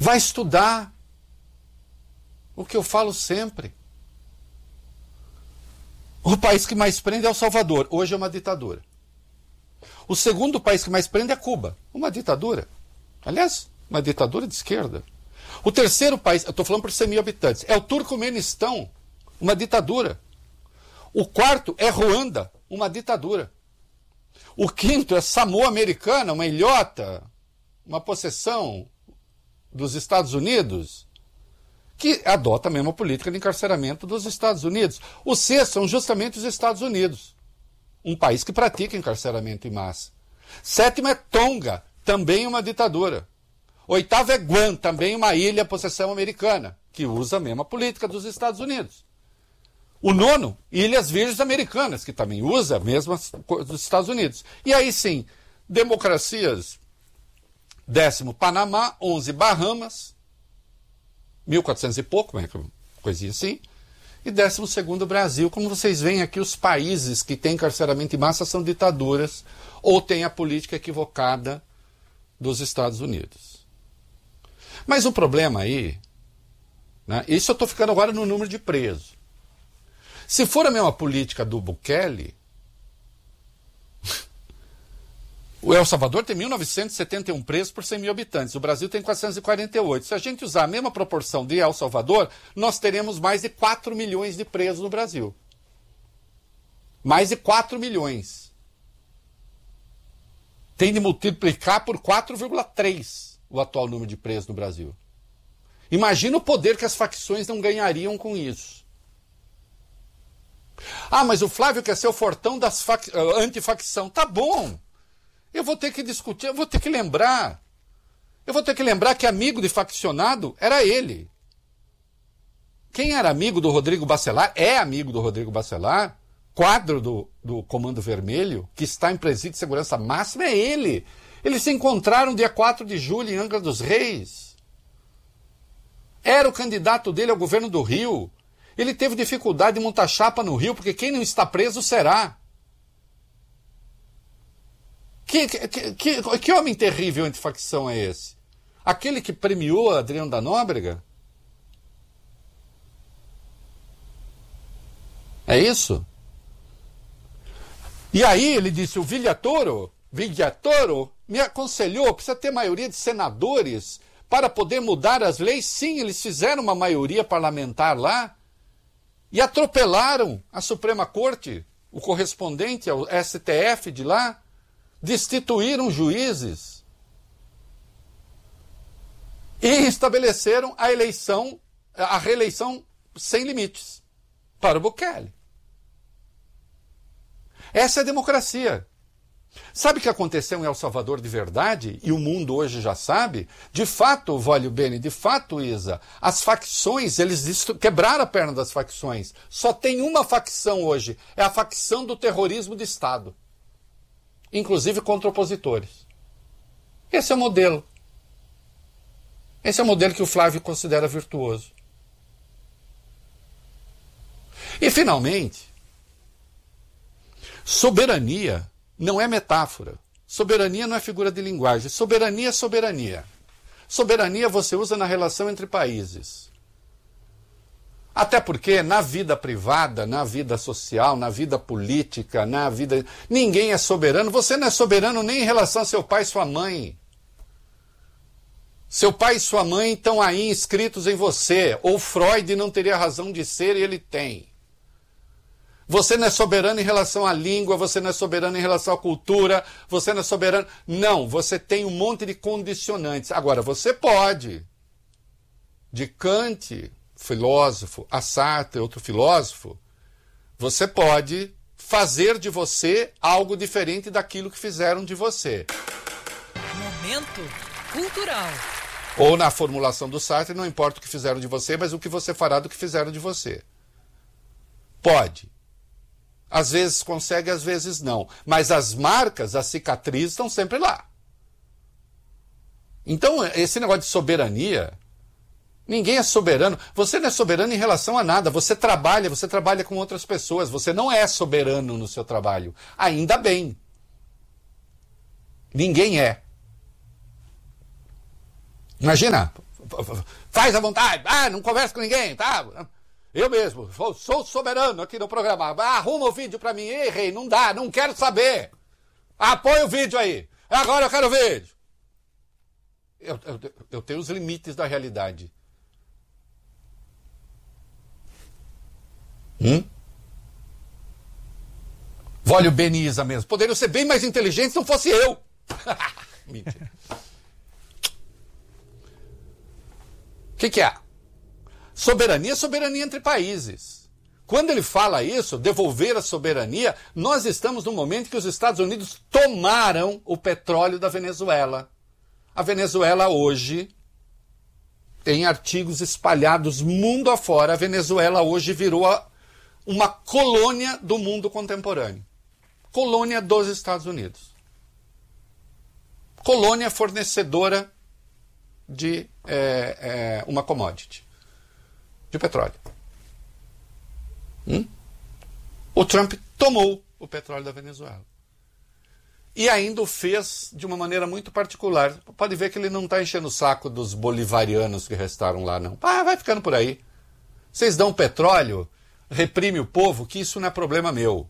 Vai estudar o que eu falo sempre. O país que mais prende é El Salvador. Hoje é uma ditadura. O segundo país que mais prende é Cuba. Uma ditadura. Aliás, uma ditadura de esquerda. O terceiro país, eu estou falando por 100 mil habitantes, é o Turcomenistão. Uma ditadura. O quarto é Ruanda. Uma ditadura. O quinto é Samoa Americana, uma ilhota, uma possessão dos Estados Unidos, que adota a mesma política de encarceramento dos Estados Unidos. O sexto são justamente os Estados Unidos, um país que pratica encarceramento em massa. Sétimo é Tonga, também uma ditadura. Oitavo é Guam, também uma ilha, possessão americana, que usa a mesma política dos Estados Unidos. O nono, Ilhas Virgens Americanas, que também usa a mesma coisa dos Estados Unidos. E aí sim, democracias, 10º Panamá, 11 Bahamas, 1400 e pouco, coisinha assim, e 12º Brasil. Como vocês veem aqui, os países que têm encarceramento em massa são ditaduras ou têm a política equivocada dos Estados Unidos. Mas o problema aí, né, isso eu estou ficando agora no número de presos. Se for a mesma política do Bukele, o El Salvador tem 1.971 presos por 100 mil habitantes, o Brasil tem 448. Se a gente usar a mesma proporção de El Salvador, nós teremos mais de 4 milhões de presos no Brasil. Mais de 4 milhões. Tem de multiplicar por 4,3 o atual número de presos no Brasil. Imagina o poder que as facções não ganhariam com isso. Ah, mas o Flávio quer ser o fortão das antifacção. Tá bom. Eu vou ter que discutir, eu vou ter que lembrar. Eu vou ter que lembrar que amigo de faccionado era ele. Quem era amigo do Rodrigo Bacelar, é amigo do Rodrigo Bacelar, quadro do Comando Vermelho, que está em presídio de segurança máxima, é ele. Eles se encontraram dia 4 de julho em Angra dos Reis. Era o candidato dele ao governo do Rio. Ele teve dificuldade de montar chapa no Rio, porque quem não está preso será. Que homem terrível antifacção é esse? Aquele que premiou Adriano da Nóbrega? É isso? E aí ele disse, o Villatoro me aconselhou, precisa ter maioria de senadores para poder mudar as leis. Sim, eles fizeram uma maioria parlamentar lá, e atropelaram a Suprema Corte, o correspondente ao STF de lá, destituíram juízes e estabeleceram a reeleição sem limites para o Bukele. Essa é a democracia. Sabe o que aconteceu em El Salvador de verdade? E o mundo hoje já sabe? De fato, Vólio Bene, de fato, Isa, as facções, eles quebraram a perna das facções. Só tem uma facção hoje, é a facção do terrorismo de Estado. Inclusive contra opositores. Esse é o modelo. Esse é o modelo que o Flávio considera virtuoso. E, finalmente, soberania não é metáfora. Soberania não é figura de linguagem. Soberania é soberania. Soberania você usa na relação entre países. Até porque na vida privada, na vida social, na vida política, na vida... ninguém é soberano. Você não é soberano nem em relação a seu pai e sua mãe. Seu pai e sua mãe estão aí inscritos em você. Ou Freud não teria razão de ser e ele tem. Você não é soberano em relação à língua, você não é soberano em relação à cultura, você não é soberano... Não, você tem um monte de condicionantes. Agora, você pode, de Kant, filósofo, a Sartre, outro filósofo, você pode fazer de você algo diferente daquilo que fizeram de você. Momento cultural. Ou na formulação do Sartre, não importa o que fizeram de você, mas o que você fará do que fizeram de você. Pode. Às vezes consegue, às vezes não. Mas as marcas, as cicatrizes estão sempre lá. Então, esse negócio de soberania, ninguém é soberano. Você não é soberano em relação a nada. Você trabalha com outras pessoas. Você não é soberano no seu trabalho. Ainda bem. Ninguém é. Imagina, faz à vontade, não conversa com ninguém, tá? Eu mesmo, sou soberano aqui no programa. Arruma o vídeo pra mim. Ei, rei, não dá, não quero saber. Põe o vídeo aí. Agora eu quero o vídeo. Eu tenho os limites da realidade. Vólio Beniza mesmo. Poderiam ser bem mais inteligentes se não fosse eu. Mentira. O que é? Soberania é soberania entre países. Quando ele fala isso, devolver a soberania, nós estamos no momento que os Estados Unidos tomaram o petróleo da Venezuela. A Venezuela hoje tem artigos espalhados mundo afora. A Venezuela hoje virou uma colônia do mundo contemporâneo. Colônia dos Estados Unidos. Colônia fornecedora de uma commodity, de petróleo. O Trump tomou o petróleo da Venezuela. E ainda o fez de uma maneira muito particular. Pode ver que ele não está enchendo o saco dos bolivarianos que restaram lá, não. Vai ficando por aí. Vocês dão petróleo, reprime o povo, que isso não é problema meu.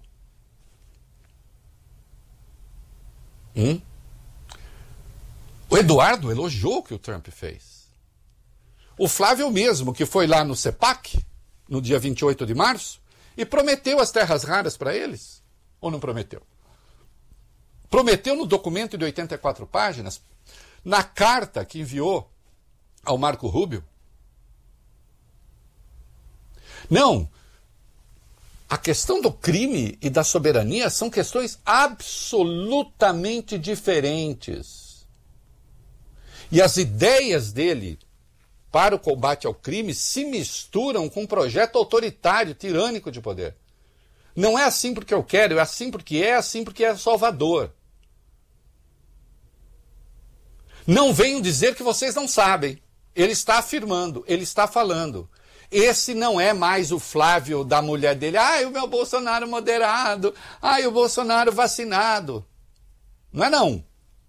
O Eduardo elogiou o que o Trump fez. O Flávio mesmo, que foi lá no CEPAC, no dia 28 de março, e prometeu as terras raras para eles. Ou não prometeu? Prometeu no documento de 84 páginas, na carta que enviou ao Marco Rubio. Não. A questão do crime e da soberania são questões absolutamente diferentes. E as ideias dele para o combate ao crime se misturam com um projeto autoritário, tirânico de poder. Não é assim porque eu quero, é assim porque é Salvador. Não venham dizer que vocês não sabem. Ele está afirmando, ele está falando. Esse não é mais o Flávio da mulher dele. O meu Bolsonaro moderado. O Bolsonaro vacinado. Não é não.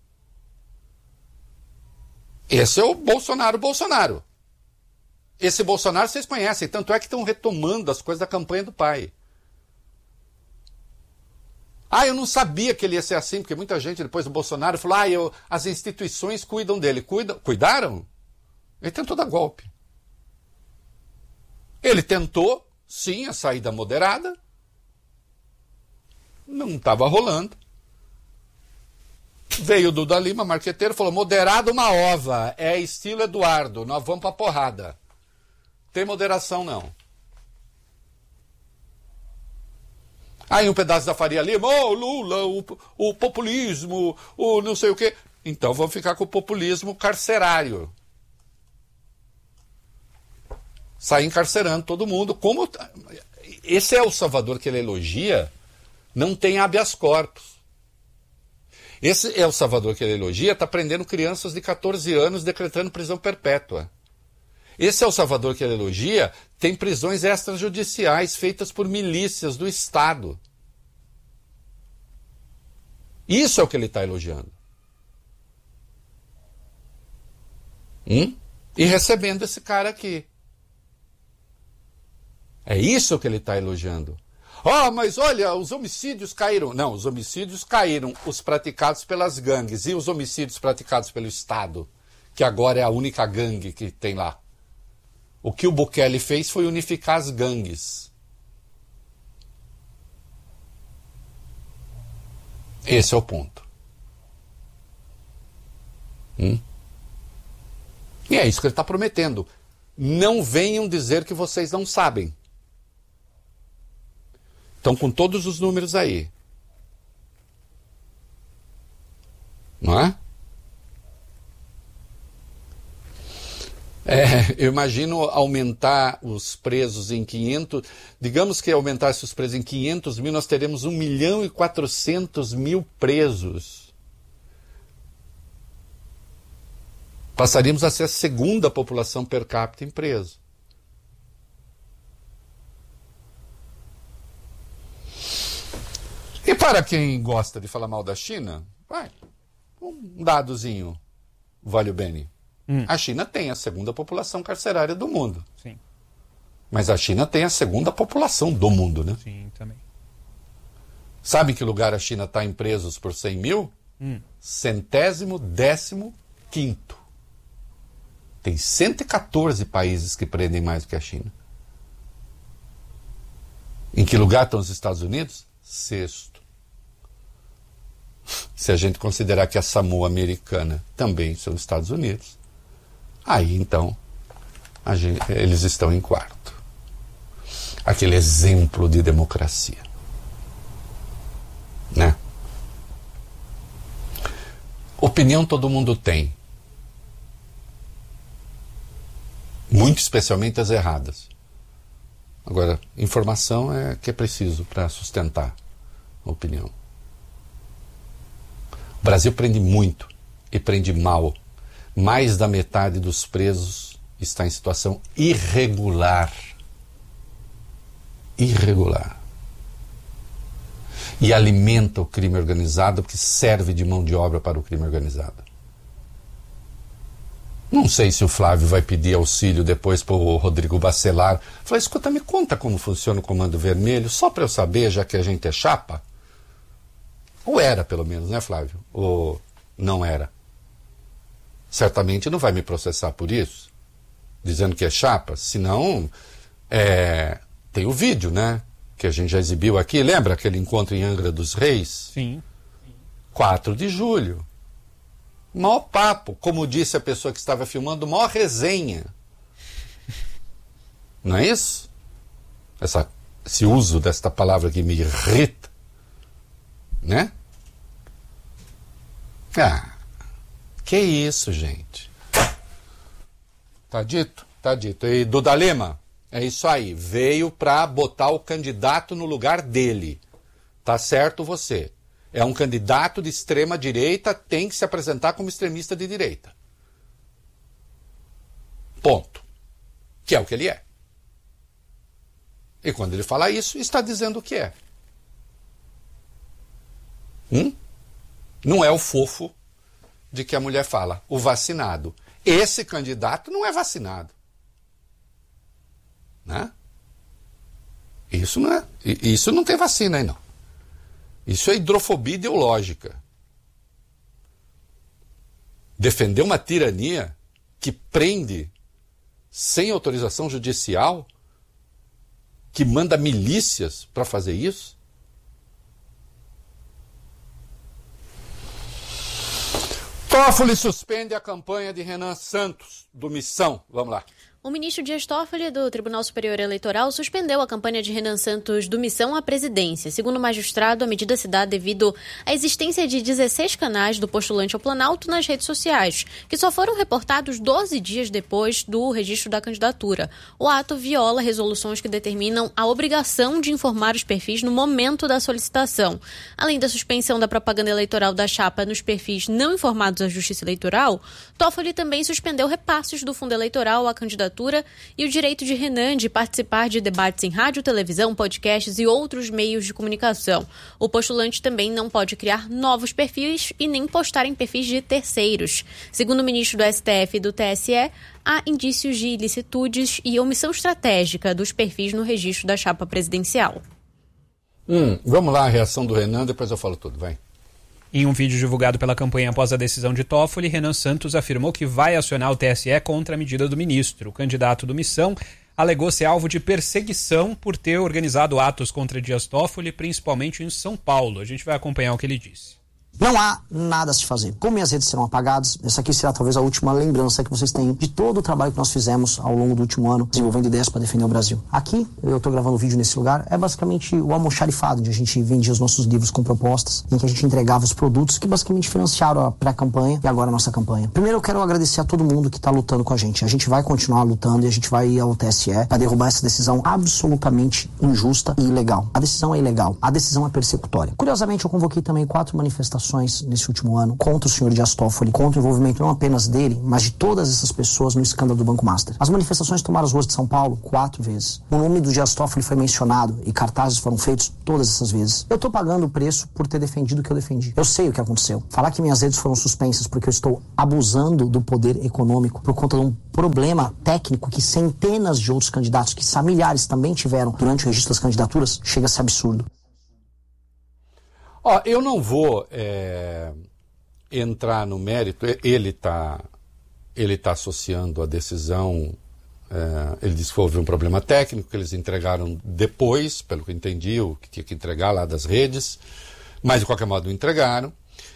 Esse é o Bolsonaro. Esse Bolsonaro vocês conhecem, tanto é que estão retomando as coisas da campanha do pai. Eu não sabia que ele ia ser assim, porque muita gente depois do Bolsonaro falou, as instituições cuidam dele. Cuidaram? Ele tentou dar golpe. Ele tentou, sim, a saída moderada. Não estava rolando. Veio o Duda Lima, marqueteiro, falou, moderado uma ova, é estilo Eduardo, nós vamos pra porrada. Tem moderação não. Aí um pedaço da Faria Lima, Lula, o populismo, o não sei o quê. Então vamos ficar com o populismo carcerário. Sai encarcerando todo mundo. Como esse é o Salvador que ele elogia, não tem habeas corpus. Esse é o Salvador que ele elogia, está prendendo crianças de 14 anos, decretando prisão perpétua. Esse é o Salvador que ele elogia, tem prisões extrajudiciais feitas por milícias do Estado. Isso é o que ele está elogiando. E recebendo esse cara aqui. É isso que ele está elogiando. Mas olha, os homicídios caíram. Não, os homicídios caíram, os praticados pelas gangues. E os homicídios praticados pelo Estado, que agora é a única gangue que tem lá. O que o Bukele fez foi unificar as gangues. Esse é o ponto. E é isso que ele está prometendo. Não venham dizer que vocês não sabem. Estão com todos os números aí. Não é? Eu imagino aumentar os presos em 500... Digamos que aumentasse os presos em 500 mil, nós teremos 1.400.000 presos. Passaríamos a ser a segunda população per capita em preso. E para quem gosta de falar mal da China, um dadozinho, Vólio Beni. A China tem a segunda população carcerária do mundo. Sim. Mas a China tem a segunda população do mundo, né? Sim, também. Sabe em que lugar a China está em presos por 100 mil? 115º. Tem 114 países que prendem mais do que a China. Em que lugar estão os Estados Unidos? 6º. Se a gente considerar que a Samoa americana também são os Estados Unidos, aí então eles estão em 4º. Aquele exemplo de democracia. Né? Opinião todo mundo tem. Muito especialmente as erradas. Agora, informação é que é preciso para sustentar a opinião. O Brasil prende muito e prende mal. Mais da metade dos presos está em situação irregular. Irregular. E alimenta o crime organizado porque serve de mão de obra para o crime organizado. Não sei se o Flávio vai pedir auxílio depois para o Rodrigo Bacelar. Falei, escuta, me conta como funciona o Comando Vermelho, só para eu saber, já que a gente é chapa. Ou era, pelo menos, né, Flávio? Ou não era? Certamente não vai me processar por isso, dizendo que é chapa. Senão, tem o vídeo, né? Que a gente já exibiu aqui. Lembra aquele encontro em Angra dos Reis? Sim. 4 de julho. Maior papo. Como disse a pessoa que estava filmando, maior resenha. Não é isso? Esse uso desta palavra que me irrita. Né? Que isso, gente. Tá dito? Tá dito. E Duda Lema, é isso aí. Veio para botar o candidato no lugar dele. Tá certo você. É um candidato de extrema direita, tem que se apresentar como extremista de direita. Ponto. Que é o que ele é. E quando ele fala isso, está dizendo o que é. Não é o fofo de que a mulher fala, o vacinado. Esse candidato não é vacinado. Né? Isso não é. Isso não tem vacina aí, não. Isso é hidrofobia ideológica. Defender uma tirania que prende sem autorização judicial, que manda milícias para fazer isso. Toffoli suspende a campanha de Renan Santos, do Missão. Vamos lá. O ministro Dias Toffoli, do Tribunal Superior Eleitoral, suspendeu a campanha de Renan Santos do Missão à presidência. Segundo o magistrado, a medida se dá devido à existência de 16 canais do postulante ao Planalto nas redes sociais, que só foram reportados 12 dias depois do registro da candidatura. O ato viola resoluções que determinam a obrigação de informar os perfis no momento da solicitação. Além da suspensão da propaganda eleitoral da chapa nos perfis não informados à Justiça Eleitoral, Toffoli também suspendeu repasses do fundo eleitoral à candidatura e o direito de Renan de participar de debates em rádio, televisão, podcasts e outros meios de comunicação. O postulante também não pode criar novos perfis e nem postar em perfis de terceiros. Segundo o ministro do STF e do TSE, há indícios de ilicitudes e omissão estratégica dos perfis no registro da chapa presidencial. Vamos lá, a reação do Renan, depois eu falo tudo, vai. Em um vídeo divulgado pela campanha após a decisão de Toffoli, Renan Santos afirmou que vai acionar o TSE contra a medida do ministro. O candidato do Missão alegou ser alvo de perseguição por ter organizado atos contra Dias Toffoli, principalmente em São Paulo. A gente vai acompanhar o que ele disse. Não há nada a se fazer. Como minhas redes serão apagadas, essa aqui será talvez a última lembrança que vocês têm de todo o trabalho que nós fizemos ao longo do último ano, desenvolvendo ideias para defender o Brasil. Aqui, eu estou gravando o vídeo nesse lugar, é basicamente o almoxarifado, onde a gente vendia os nossos livros com propostas, em que a gente entregava os produtos que basicamente financiaram a pré-campanha e agora a nossa campanha. Primeiro eu quero agradecer a todo mundo que está lutando com a gente. A gente vai continuar lutando e a gente vai ir ao TSE para derrubar essa decisão absolutamente injusta e ilegal. A decisão é ilegal, a decisão é persecutória. Curiosamente, eu convoquei também 4 manifestações manifestações nesse último ano contra o senhor Dias Toffoli, contra o envolvimento não apenas dele, mas de todas essas pessoas no escândalo do Banco Master. As manifestações tomaram as ruas de São Paulo 4 vezes. O nome do Dias Toffoli foi mencionado e cartazes foram feitos todas essas vezes. Eu tô pagando o preço por ter defendido o que eu defendi. Eu sei o que aconteceu. Falar que minhas redes foram suspensas porque eu estou abusando do poder econômico por conta de um problema técnico que centenas de outros candidatos, que milhares também tiveram durante o registro das candidaturas, chega a ser absurdo. Eu não vou entrar no mérito. Ele está associando a decisão. Ele disse que houve um problema técnico, que eles entregaram depois, pelo que eu entendi, o que tinha que entregar lá das redes, mas de qualquer modo entregaram.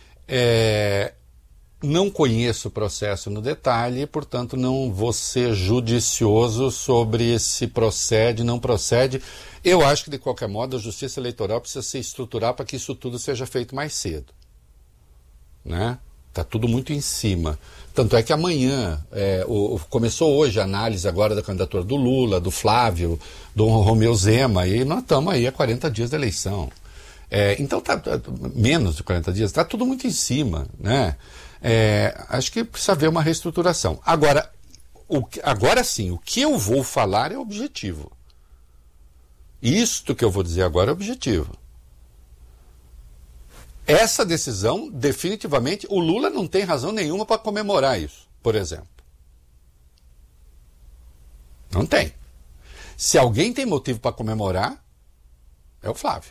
Não conheço o processo no detalhe, portanto não vou ser judicioso sobre se procede, não procede. Eu acho que, de qualquer modo, a Justiça Eleitoral precisa se estruturar para que isso tudo seja feito mais cedo. Né? Está tudo muito em cima. Tanto é que amanhã, começou hoje a análise agora da candidatura do Lula, do Flávio, do Romeu Zema, e nós estamos aí a 40 dias da eleição. Então, menos de 40 dias, está tudo muito em cima, né? Acho que precisa haver uma reestruturação. Agora sim, o que eu vou falar é objetivo. Isto que eu vou dizer agora é objetivo. Essa decisão, definitivamente, o Lula não tem razão nenhuma para comemorar isso, por exemplo. Não tem. Se alguém tem motivo para comemorar, é o Flávio.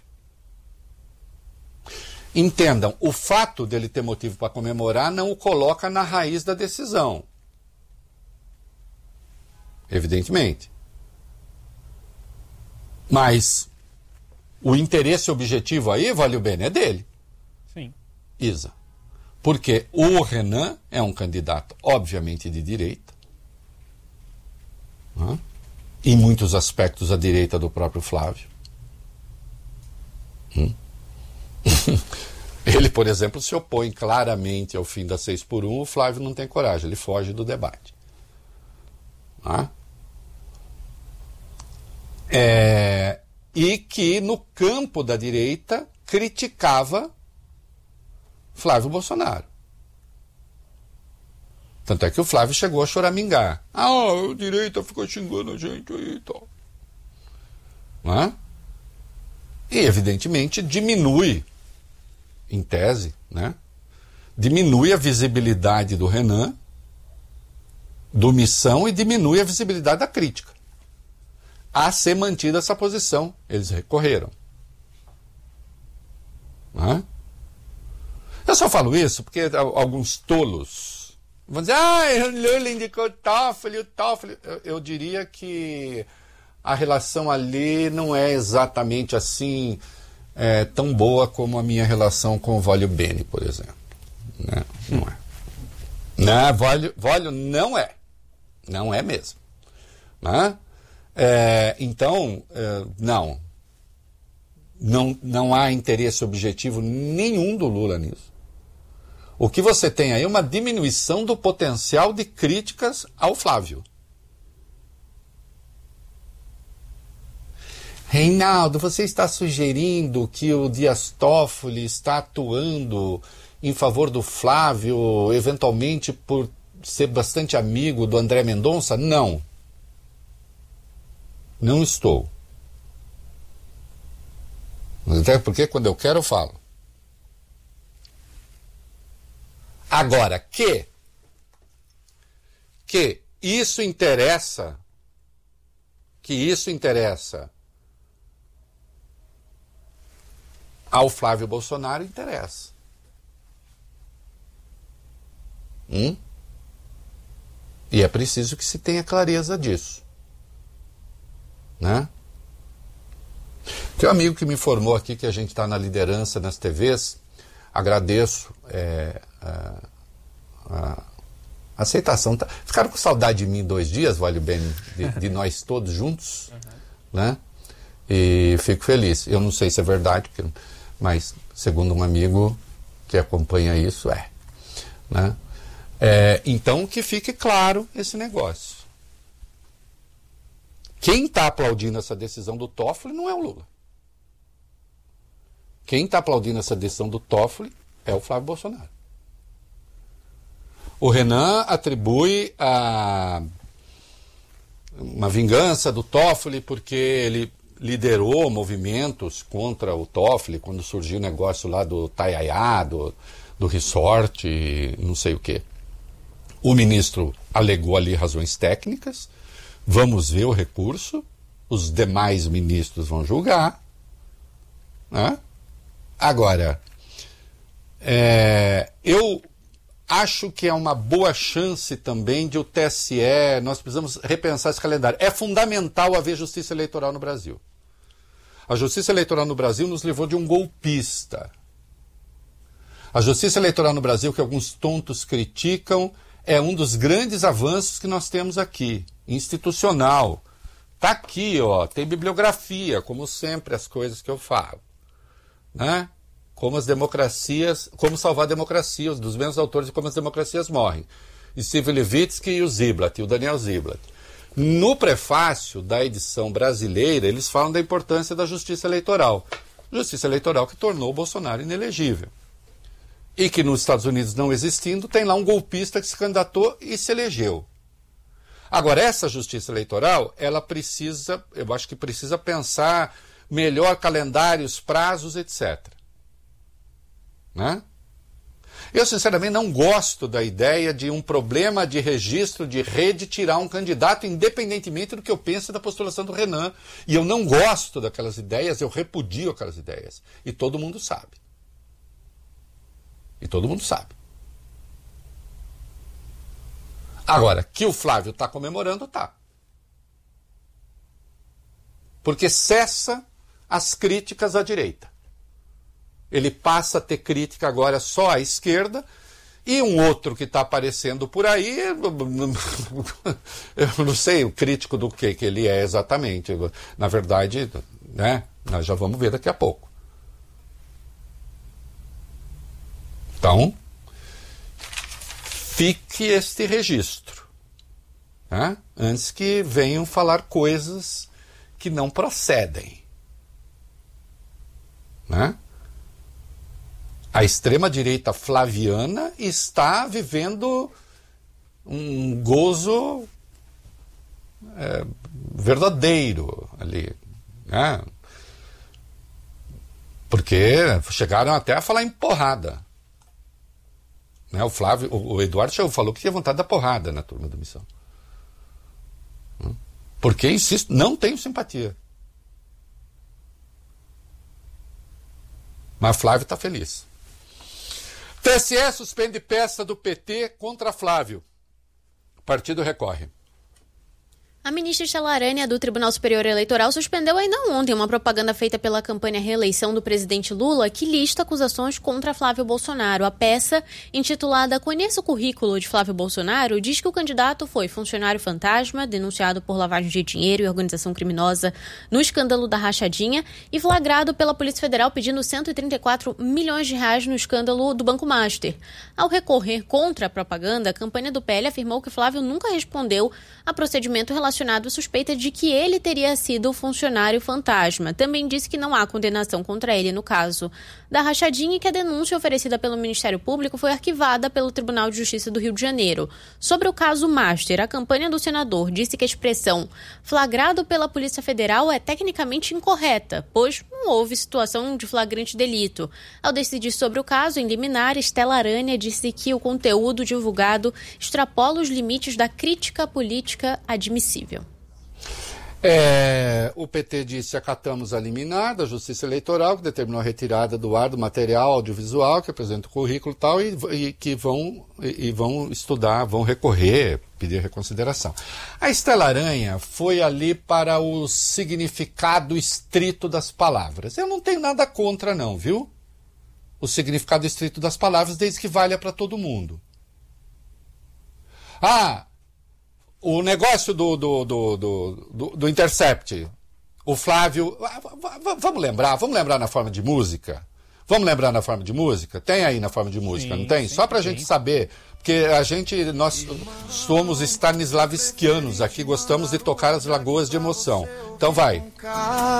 Entendam, o fato dele ter motivo para comemorar não o coloca na raiz da decisão. Evidentemente. Mas o interesse objetivo aí, vale o bem, é dele. Sim. Isa. Porque o Renan é um candidato, obviamente, de direita. Né? Em muitos aspectos, à direita do próprio Flávio. Ele, por exemplo, se opõe claramente ao fim da 6x1, o Flávio não tem coragem, ele foge do debate. E que no campo da direita criticava Flávio Bolsonaro. Tanto é que o Flávio chegou a choramingar. A direita ficou xingando a gente aí e tal. E, evidentemente, diminui, em tese, né? Diminui a visibilidade do Renan, do Missão, e diminui a visibilidade da crítica. A ser mantida essa posição. Eles recorreram. Eu só falo isso porque alguns tolos vão dizer, o Lula indicou o Toffoli. Eu diria que a relação ali não é exatamente assim tão boa como a minha relação com o Vólio Bene, por exemplo. Né? Não é. Vólio não é. Não é mesmo. Né? Então, não há interesse objetivo nenhum do Lula nisso. O que você tem aí é uma diminuição do potencial de críticas ao Flávio. Reinaldo, você está sugerindo que o Dias Toffoli está atuando em favor do Flávio, eventualmente por ser bastante amigo do André Mendonça? Não. Não estou. Até porque quando eu quero eu falo. Agora, que isso interessa, ao Flávio Bolsonaro, interessa. E é preciso que se tenha clareza disso. Né? Tem um amigo que me informou aqui que a gente está na liderança nas TVs. Agradeço a aceitação. Ficaram com saudade de mim 2 dias, vale bem, de nós todos juntos. Né? E fico feliz. Eu não sei se é verdade, mas segundo um amigo que acompanha isso, né? Então que fique claro esse negócio. Quem está aplaudindo essa decisão do Toffoli não é o Lula. Quem está aplaudindo essa decisão do Toffoli é o Flávio Bolsonaro. O Renan atribui uma vingança do Toffoli porque ele liderou movimentos contra o Toffoli quando surgiu o negócio lá do Taiaiá, do resort, não sei o quê. O ministro alegou ali razões técnicas, vamos ver o recurso, os demais ministros vão julgar, né? Agora, eu acho que é uma boa chance também de o TSE, nós precisamos repensar esse calendário. É fundamental haver justiça eleitoral no Brasil. A justiça eleitoral no Brasil nos livrou de um golpista. A justiça eleitoral no Brasil, que alguns tontos criticam, é um dos grandes avanços que nós temos aqui, institucional. Está aqui, ó, tem bibliografia, como sempre, as coisas que eu falo, né? Como as democracias, como salvar a democracia, dos mesmos autores de Como as Democracias Morrem. Steve Levitsky e o Ziblatt, e o Daniel Ziblatt. No prefácio da edição brasileira, eles falam da importância da justiça eleitoral. Justiça eleitoral que tornou o Bolsonaro inelegível. E que nos Estados Unidos não existindo, tem lá um golpista que se candidatou e se elegeu. Agora, essa justiça eleitoral, ela precisa, eu acho que precisa pensar melhor calendários, prazos, etc. Né? Eu, sinceramente, não gosto da ideia de um problema de registro de rede tirar um candidato, independentemente do que eu pense da postulação do Renan. E eu não gosto daquelas ideias, eu repudio aquelas ideias. E todo mundo sabe. E todo mundo sabe. Agora, que o Flávio está comemorando, está. Porque cessa as críticas à direita. Ele passa a ter crítica agora só à esquerda, e um outro que está aparecendo por aí, eu não sei o crítico do que ele é exatamente. Na verdade, né, nós já vamos ver daqui a pouco. Então, fique este registro, né, antes que venham falar coisas que não procedem. Né? A extrema-direita flaviana está vivendo um gozo verdadeiro ali, né? Porque chegaram até a falar em porrada. Né? O Eduardo falou que tinha vontade da porrada na turma da missão. Porque, insisto, não tenho simpatia. Mas Flávio está feliz. TSE suspende peça do PT contra Flávio. O partido recorre. A ministra Estela Arânia, do Tribunal Superior Eleitoral, suspendeu ainda ontem uma propaganda feita pela campanha reeleição do presidente Lula que lista acusações contra Flávio Bolsonaro. A peça, intitulada Conheça o Currículo de Flávio Bolsonaro, diz que o candidato foi funcionário fantasma, denunciado por lavagem de dinheiro e organização criminosa no escândalo da rachadinha e flagrado pela Polícia Federal pedindo 134 milhões de reais no escândalo do Banco Master. Ao recorrer contra a propaganda, a campanha do PL afirmou que Flávio nunca respondeu a procedimento relacionado à suspeita de que ele teria sido funcionário fantasma. Também disse que não há condenação contra ele no caso da rachadinha e que a denúncia oferecida pelo Ministério Público foi arquivada pelo Tribunal de Justiça do Rio de Janeiro. Sobre o caso Master, a campanha do senador disse que a expressão flagrado pela Polícia Federal é tecnicamente incorreta, pois não houve situação de flagrante delito. Ao decidir sobre o caso, em liminar, Estela Arânia disse que o conteúdo divulgado extrapola os limites da crítica política admissível. O PT disse: acatamos a liminar da Justiça Eleitoral, que determinou a retirada do ar do material audiovisual que apresenta o currículo e tal, e que vão estudar, vão recorrer, pedir reconsideração. A Estela Arânia foi ali para o significado estrito das palavras. Eu não tenho nada contra, não, viu? O significado estrito das palavras, desde que valha para todo mundo. O negócio do Intercept, o Flávio, vamos lembrar na forma de música? Vamos lembrar na forma de música? Tem aí na forma de música, sim, não tem? Sim, só pra gente saber, porque nós somos stanislavskianos aqui, gostamos de tocar as lagoas de emoção. Então vai.